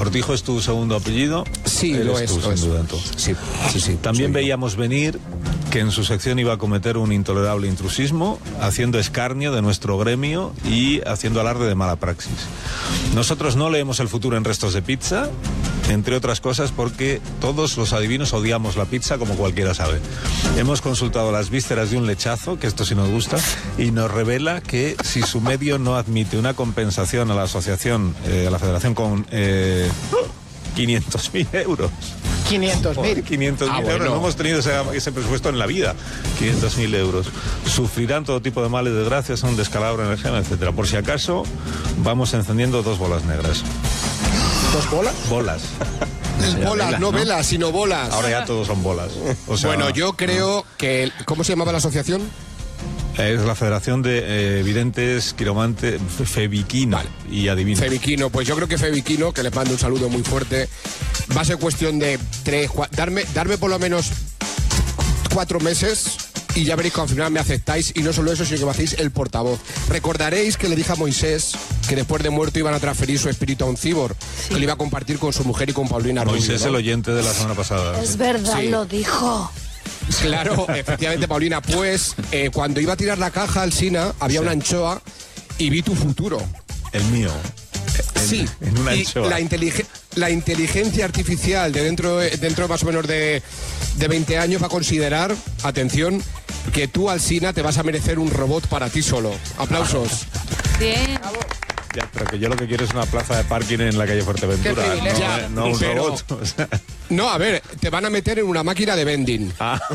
¿Cortijo es tu segundo apellido? Sí, lo es. Sin duda. Sí. También veíamos venir que en su sección iba a cometer un intolerable intrusismo, haciendo escarnio de nuestro gremio y haciendo alarde de mala praxis. Nosotros no leemos el futuro en restos de pizza, entre otras cosas porque todos los adivinos odiamos la pizza, como cualquiera sabe. Hemos consultado las vísceras de un lechazo, que esto sí nos gusta, y nos revela que si su medio no admite una compensación a la asociación, a la federación con 500.000 euros. 500.000. 500.000 euros. No hemos tenido ese presupuesto en la vida. 500.000 euros. Sufrirán todo tipo de males, desgracias, un descalabro, energía, etcétera. Por si acaso, vamos encendiendo 2 bolas negras. ¿2 bolas? Bolas. Bolas, no velas, sino bolas. Ahora ya todos son bolas. O sea, bueno, yo creo que... ¿Cómo se llamaba la asociación? Es la Federación de Videntes, Quiromantes, Febiquino y Adivinos. Febiquino, pues yo creo que Febiquino, que les mando un saludo muy fuerte, va a ser cuestión de 3, 4, darme por lo menos 4 meses y ya veréis que al final me aceptáis, y no solo eso, sino que me hacéis el portavoz. Recordaréis que le dije a Moisés que después de muerto iban a transferir su espíritu a un cibor, que lo iba a compartir con su mujer y con Paulina Rubio. Moisés, ¿no? El oyente de la semana pasada. Es verdad, sí. Lo dijo. Claro, efectivamente, Paulina. Pues cuando iba a tirar la caja al Sina, había una anchoa y vi tu futuro. El mío. Sí, en una anchoa. La inteligencia artificial de dentro más o menos de 20 años va a considerar, atención, que tú, Alsina, te vas a merecer un robot para ti solo. Aplausos. Bien. Ya, pero que yo lo que quiero es una plaza de parking en la calle Fuerteventura, no un robot. O sea. No, a ver, te van a meter en una máquina de vending.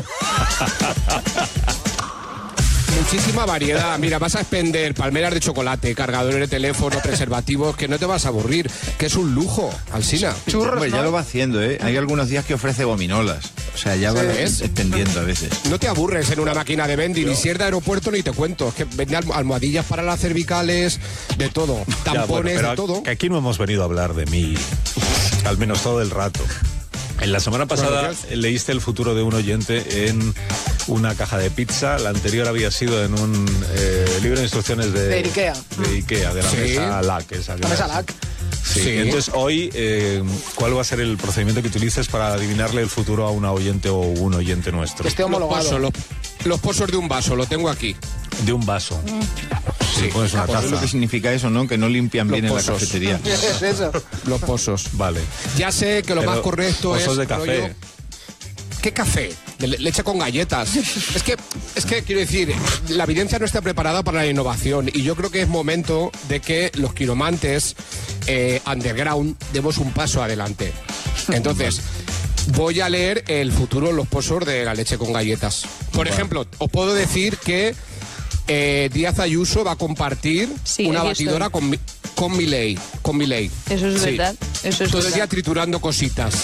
Muchísima variedad. Mira, vas a expender palmeras de chocolate, cargadores de teléfono, preservativos, que no te vas a aburrir, que es un lujo, Alsina. Churros, pues ya lo va haciendo, ¿eh? Hay algunos días que ofrece gominolas. O sea, ya va extendiendo a veces. No te aburres en una máquina de vending, y si es de aeropuerto ni te cuento. Es que vende almohadillas para las cervicales, de todo. Tampones, de todo. Que aquí no hemos venido a hablar de mí, al menos todo el rato. En la semana pasada leíste el futuro de un oyente en una caja de pizza. La anterior había sido en un libro de instrucciones de Ikea. De Ikea, de la mesa LAC. La mesa LAC. Sí. Entonces hoy, ¿cuál va a ser el procedimiento que utilices para adivinarle el futuro a una oyente o un oyente nuestro? Esté homologado. Los pozos de un vaso, lo tengo aquí. De un vaso. Sí, pues una taza. Es lo que significa eso, ¿no? Que no limpian bien en la cafetería. Es eso. Los pozos. Vale. Ya sé que lo más correcto pozos es... de café. ¿Qué café? De leche con galletas. Es que quiero decir, la evidencia no está preparada para la innovación, y yo creo que es momento de que los quiromantes underground demos un paso adelante. Entonces, voy a leer el futuro en los pozos de la leche con galletas. Por ejemplo, os puedo decir que Díaz Ayuso va a compartir una batidora con Milei. Eso es verdad. Eso es todo verdad. el día triturando cositas.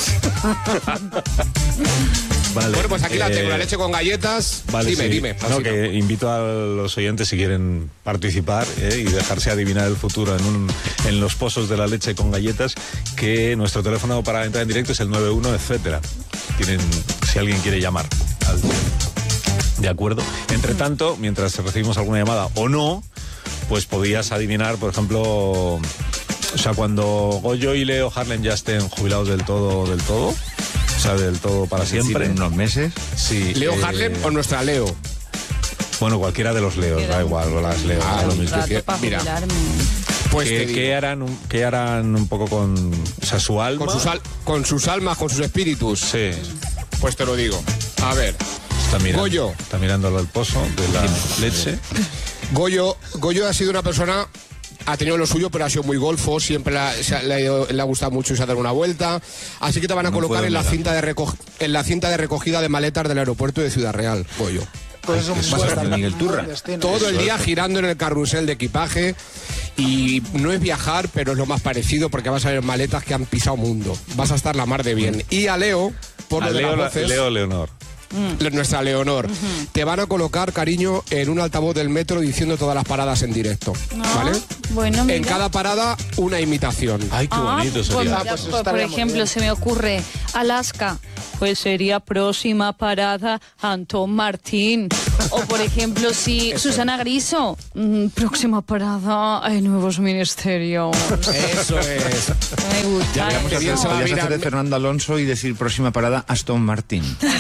Vale. Bueno, pues aquí la tengo, la leche con galletas. Vale, dime. No, que invito a los oyentes, si quieren participar y dejarse adivinar el futuro en los pozos de la leche con galletas, que nuestro teléfono para entrar en directo es el 91, etcétera. Si alguien quiere llamar. ¿De acuerdo? Entre tanto, mientras recibimos alguna llamada o no, pues podías adivinar, por ejemplo, o sea, cuando Goyo y Leo Harlem ya estén jubilados del todo, o sea, del todo para siempre. ¿En unos meses? Sí. ¿Leo Harlem o nuestra Leo? Bueno, cualquiera de los Leos, da igual, o las Leo, lo mismo. Mira, pues ¿Qué harán un poco con, o sea, su alma? Con sus almas, con sus espíritus. Sí. Pues te lo digo. A ver. Goyo. Está mirándolo al pozo de la leche. Goyo ha sido una persona, ha tenido lo suyo, pero ha sido muy golfo, siempre le ha gustado mucho irse a dar una vuelta, así que te van a colocar en la cinta de recogida de maletas del aeropuerto de Ciudad Real, Goyo. Pues es un Miguel Turra. Todo el día girando en el carrusel de equipaje, y no es viajar, pero es lo más parecido, porque vas a ver maletas que han pisado mundo. Vas a estar la mar de bien. Y a Leo, por lo de las voces, Leo Leonor. Nuestra Leonor, te van a colocar, cariño, en un altavoz del metro diciendo todas las paradas en directo, ¿vale? Bueno, mira. En cada parada una imitación. Ay, qué bonito sería. Por ejemplo, se me ocurre Alaska, pues sería próxima parada Antón Martín. O por ejemplo, si Susana Griso, próxima parada, hay nuevos ministerios. Eso es. Me gusta. Ya veremos qué bien se va a Podrías virar. hacer de Fernando Alonso y decir próxima parada Aston Martin.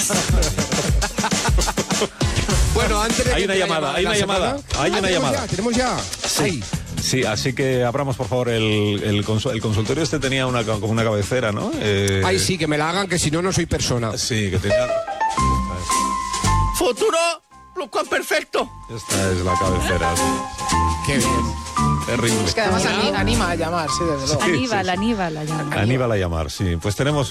Bueno, antes de Hay que una entre llamada, la hay una semana- llamada, hay una llamada. Tenemos ya. Ay. Sí, así que abramos por favor el consultorio. Este tenía como una cabecera, ¿no? Ay, sí, que me la hagan, que si no, no soy persona. Sí, que tenía... ¡Futuro! ¡Perfecto! Esta es la cabecera. Qué bien. Terrible. Es que además anima a llamar, sí, desde luego. Aníbal la llama. Aníbal a llamar, sí. Pues tenemos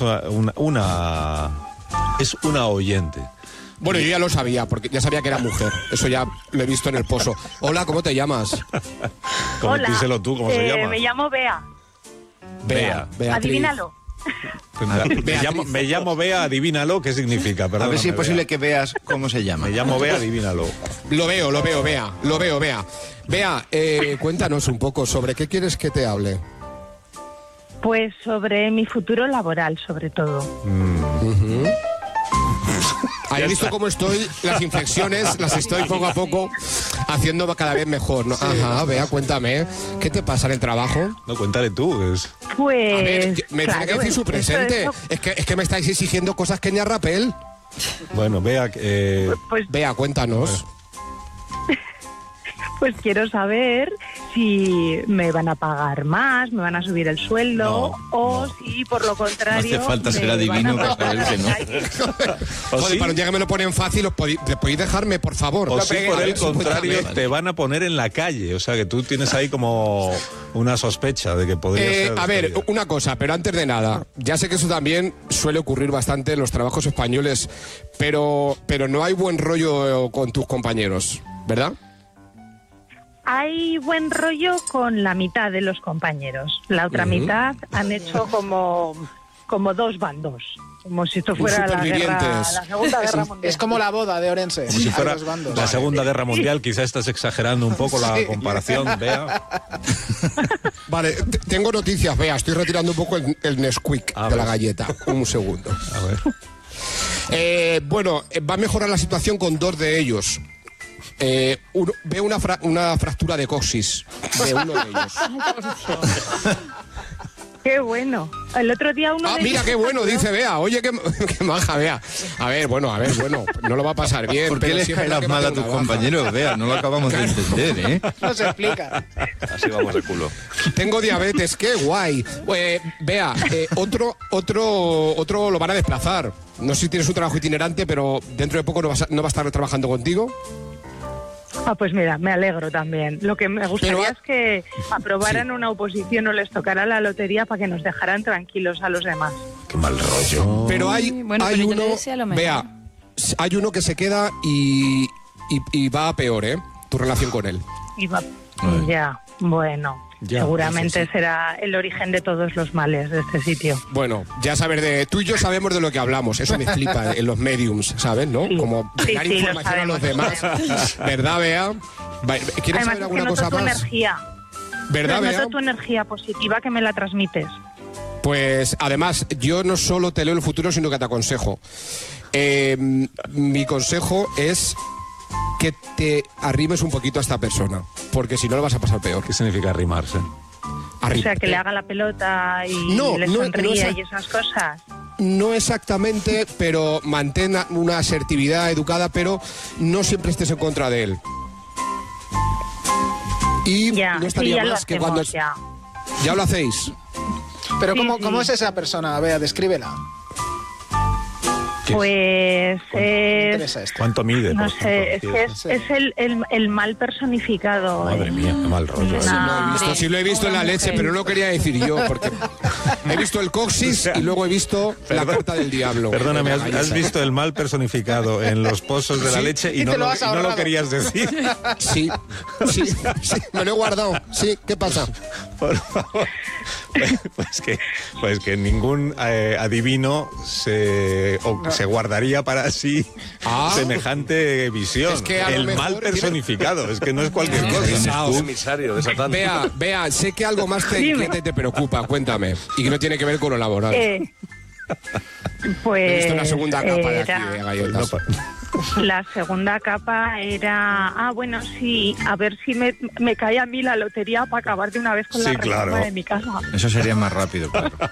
es una oyente. Bueno, yo ya lo sabía, porque ya sabía que era mujer. Eso ya lo he visto en el pozo. Hola, ¿cómo te llamas? Hola, Díselo tú, ¿cómo se llama? me llamo Bea. Bea. Beatriz. Adivínalo. Me llamo Bea, adivínalo, ¿qué significa? A ver Perdóname, si es posible Bea. que veas cómo se llama. Me llamo Bea, adivínalo. Lo veo, Bea. Bea, cuéntanos un poco sobre qué quieres que te hable. Pues sobre mi futuro laboral, sobre todo. ¿Has visto cómo estoy? Las inflexiones las estoy poco a poco haciendo cada vez mejor, ¿no? Ajá, Bea, cuéntame. ¿Qué te pasa en el trabajo? No, cuéntale tú. Pues. A ver, me claro, tiene que decir su presente. eso- Es que me estáis exigiendo cosas que ni a Rapel. Bueno, Bea, Pues, Bea, cuéntanos. pues quiero saber si me van a pagar más, me van a subir el sueldo o si por lo contrario. No hace falta me ser van a adivino para mandar saber que no. a la calle. o Joder, sí, para un día que me lo ponen fácil, ¿podéis dejarme, por favor? o sí, por A el ver, contrario, cuéntame. te van a poner en la calle. O sea, que tú tienes ahí como una sospecha de que podría ser... A ver, despedida. una cosa, pero antes de nada, ya sé que eso también suele ocurrir bastante en los trabajos españoles, pero no hay buen rollo con tus compañeros, ¿verdad? Hay buen rollo con la mitad de los compañeros. La otra mitad han hecho como dos bandos. Como si esto fuera la supervivientes. Segunda Guerra Mundial. Es como la boda de Orense. Como si Hay fuera dos bandos. la Segunda Guerra Mundial, quizá estás exagerando un poco la comparación, Bea. Vale, tengo noticias, Bea, estoy retirando un poco el Nesquik A de la ver. galleta. Un segundo. A ver. Bueno, va a mejorar la situación con dos de ellos. Veo una fractura de coxis de uno de ellos. Qué bueno. El otro día uno Ah, de mira ellos- qué bueno, dice Bea. Oye, qué maja, Bea. A ver, bueno, no lo va a pasar bien. ¿Por qué pero les sí es cae verdad las que mal va a tener tus una baja. compañeros? Vea, no lo acabamos de entender, ¿eh? No se explica. Así vamos de culo. Tengo diabetes, qué guay. Bea, otro lo van a desplazar. No sé si tienes un trabajo itinerante, pero dentro de poco no va a estar trabajando contigo. Ah, pues mira, me alegro también. Lo que me gustaría Pero- es que aprobaran una oposición o les tocara la lotería para que nos dejaran tranquilos a los demás. Qué mal rollo. Pero hay Bueno, pero yo le uno, deseo lo mejor. Bea, hay uno que se queda y va a peor, ¿eh? Tu relación con él. Y va- ya, bueno, Ya, seguramente será el origen de todos los males de este sitio. Bueno, ya saber tú y yo sabemos de lo que hablamos. Eso me flipa en los mediums, ¿sabes? ¿No? Sí. Como Sí, dar sí, lo información a los demás. sabemos. ¿Verdad, Bea? ¿Quieres Además, saber es que alguna noto cosa tu más? energía. ¿Verdad, Bea? Noto tu energía positiva que me la transmites. Pues además, yo no solo te leo el futuro, sino que te aconsejo. Mi consejo es que te arrimes un poquito a esta persona, porque si no lo vas a pasar peor. ¿Qué significa arrimarse? O sea, que le haga la pelota y No, le no, sonríe no, y esas cosas. No exactamente, pero mantén una asertividad educada, pero no siempre estés en contra de él. Y Ya, no estaría sí, ya lo más que hacemos, cuando... ya. ¿Ya lo hacéis? Pero Sí, ¿cómo sí. es esa persona? Vea, descríbela. ¿Qué? Pues Me es... interesa esto. ¿Cuánto mide? No por sé, es ejemplo? que es el mal personificado. Madre mía, qué mal rollo. Una- No he visto, sí lo he visto en la una leche, mujer. pero no lo quería decir yo, porque he visto el coxis y luego he visto la carta del diablo. Perdóname, De la has galleta. visto el mal personificado en los pozos de la Sí, leche y y no te lo lo, has y no lo ahorrado. querías decir. Sí, me lo he guardado. Sí, ¿qué pasa? Por favor. Pues que ningún adivino se guardaría para sí Ah. semejante visión. Es que a lo el mejor mal tiene- personificado, es que no es cualquier Qué cosa. pesados. Emisario de Satán. Vea, sé que algo más te Dime. inquieta y te preocupa, cuéntame. Y que no tiene que ver con lo laboral. Pues... He visto una segunda capa de aquí, era- galletas. La segunda capa era, bueno, sí, a ver si me cae a mí la lotería para acabar de una vez con Sí, la reforma claro. de mi casa. Eso sería más rápido, claro.